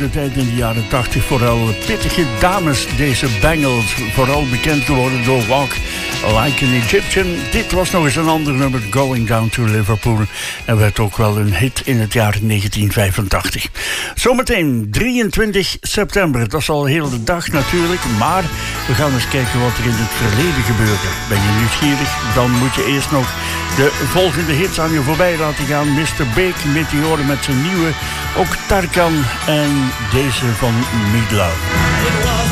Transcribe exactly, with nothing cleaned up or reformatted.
de tijd in de jaren tachtig vooral pittige dames, deze Bangles. Vooral bekend geworden door Walk Like an Egyptian. Dit was nog eens een ander nummer, Going Down to Liverpool. En werd ook wel een hit in het jaar negentien vijfentachtig. Zometeen drieëntwintig september. Dat is al heel de dag natuurlijk. Maar we gaan eens kijken wat er in het verleden gebeurde. Ben je nieuwsgierig? Dan moet je eerst nog de volgende hits aan je voorbij laten gaan. mister Big, Meteor met zijn nieuwe. Ook Tarkan en deze van Meat Love.